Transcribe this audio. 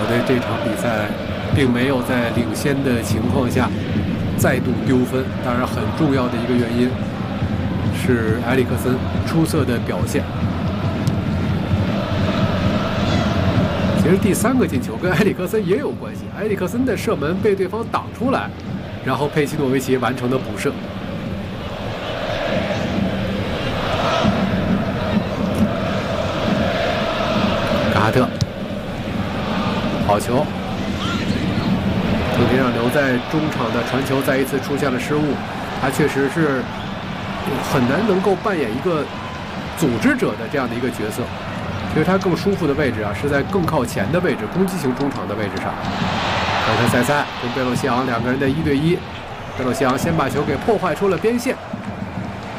队这场比赛并没有在领先的情况下再度丢分，当然很重要的一个原因是埃里克森出色的表现。其实第3个进球跟埃里克森也有关系，埃里克森的射门被对方挡出来，然后佩奇诺维奇完成的补射。卡哈特，好球！藤田让留在中场的传球再一次出现了失误，他确实是很难能够扮演一个组织者的这样的一个角色。其实他更舒服的位置啊，是在更靠前的位置，攻击型中场的位置上。看看塞塞跟贝洛西昂两个人的1对1，贝洛西昂先把球给破坏出了边线。